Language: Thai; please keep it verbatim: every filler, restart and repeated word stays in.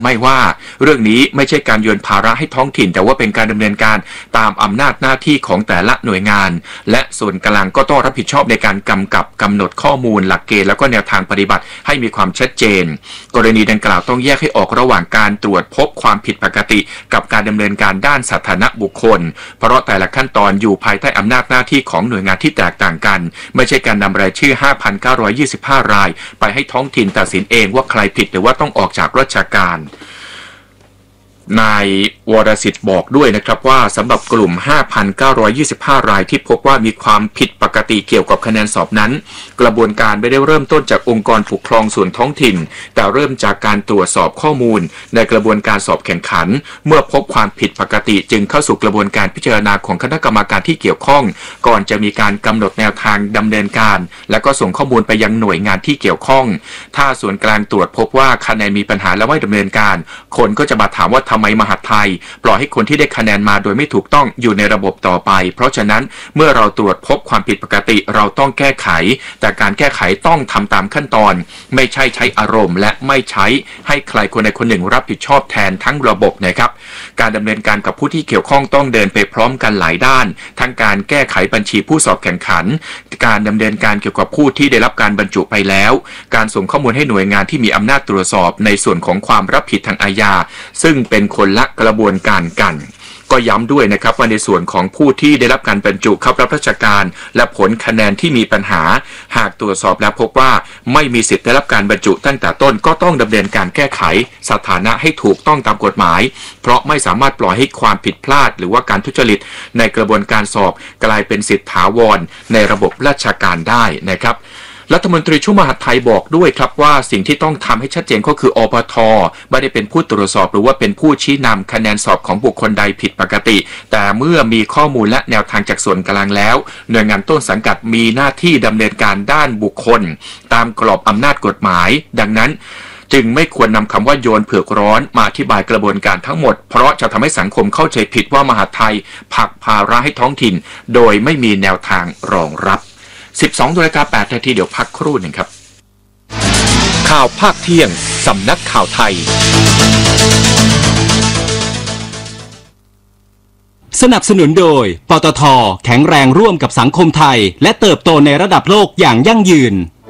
ไม่ว่าเรื่องนี้ไม่ใช่การโยนภาระให้ท้องถิ่นแต่ว่าเป็นการดำเนินการตามอำนาจหน้าที่ของแต่ละหน่วยงานและส่วนกลางก็ต้องรับผิดชอบในการกำกับกำหนดข้อมูลหลักเกณฑ์แล้วก็แนวทางปฏิบัติให้มีความชัดเจนกรณีดังกล่าวต้องแยกให้ออกระหว่างการตรวจพบความผิดปกติกับการดำเนินการด้านสาธารณบุคคลเพราะแต่ละขั้นตอนอยู่ภายใต้อำนาจหน้าที่ของหน่วยงานที่แตกต่างกันไม่ใช่การนำรายชื่อ ห้าพันเก้าร้อยยี่สิบห้า รายไปให้ท้องถิ่นตัดสินเองว่าใครผิดหรือว่าต้องออกจากราชการนายวรสิทธิ์บอกด้วยนะครับว่าสำหรับกลุ่ม ห้าพันเก้าร้อยยี่สิบห้า รายที่พบว่ามีความผิดปกติเกี่ยวกับคะแนนสอบนั้นกระบวนการไม่ได้เริ่มต้นจากองค์กรปกครองส่วนท้องถิ่นแต่เริ่มจากการตรวจสอบข้อมูลในกระบวนการสอบแข่งขันเมื่อพบความผิดปกติจึงเข้าสู่กระบวนการพิจารณาของคณะกรรมการที่เกี่ยวข้องก่อนจะมีการกำหนดแนวทางดำเนินการและก็ส่งข้อมูลไปยังหน่วยงานที่เกี่ยวข้องถ้าส่วนกลางตรวจพบว่าคะแนนมีปัญหาและไม่ดำเนินการคนก็จะมาถามว่าทำไมมหาดไทยปล่อยให้คนที่ได้คะแนนมาโดยไม่ถูกต้องอยู่ในระบบต่อไปเพราะฉะนั้นเมื่อเราตรวจพบความผิดปกติเราต้องแก้ไขแต่การแก้ไขต้องทำตามขั้นตอนไม่ใช่ใช้อารมณ์และไม่ใช้ให้ใครคนใดคนหนึ่งรับผิดชอบแทนทั้งระบบนะครับการดำเนินการกับผู้ที่เกี่ยวข้องต้องเดินไปพร้อมกันหลายด้านทั้งการแก้ไขบัญชีผู้สอบแข่งขันการดำเนินการเกี่ยวกับผู้ที่ได้รับการบรรจุไปแล้วการส่งข้อมูลให้หน่วยงานที่มีอำนาจตรวจสอบในส่วนของความรับผิดทางอาญาซึ่งเป็นคนละกระบวนการกันก็ย้ำด้วยนะครับว่าในส่วนของผู้ที่ได้รับการบรรจุเข้ารับราชการและผลคะแนนที่มีปัญหาหากตรวจสอบแล้วพบว่าไม่มีสิทธิ์ได้รับการบรรจุตั้งแต่ต้นก็ต้องดำเนินการแก้ไขสถานะให้ถูกต้องตามกฎหมายเพราะไม่สามารถปล่อยให้ความผิดพลาดหรือว่าการทุจริตในกระบวนการสอบกลายเป็นสิทธิถาวรในระบบราชการได้นะครับรัฐมนตรีช่วยมหาดไทยบอกด้วยครับว่าสิ่งที่ต้องทำให้ชัดเจนก็คืออปท.ไม่ได้เป็นผู้ตรวจสอบหรือว่าเป็นผู้ชี้นำคะแนนสอบของบุคคลใดผิดปกติแต่เมื่อมีข้อมูลและแนวทางจากส่วนกลางแล้วหน่วยงานต้นสังกัดมีหน้าที่ดำเนินการด้านบุคคลตามกรอบอำนาจกฎหมายดังนั้นจึงไม่ควรนำคำว่าโยนเผือกร้อนมาอธิบายกระบวนการทั้งหมดเพราะจะทำให้สังคมเข้าใจผิดว่ามหาดไทยผลักภาระให้ท้องถิ่นโดยไม่มีแนวทางรองรับสิบสองนาฬิกาแปดนาทีเดี๋ยวพักครู่หนึ่งครับข่าวภาคเที่ยงสำนักข่าวไทยสนับสนุนโดยปตท.แข็งแรงร่วมกับสังคมไทยและเติบโตในระดับโลกอย่างยั่งยืน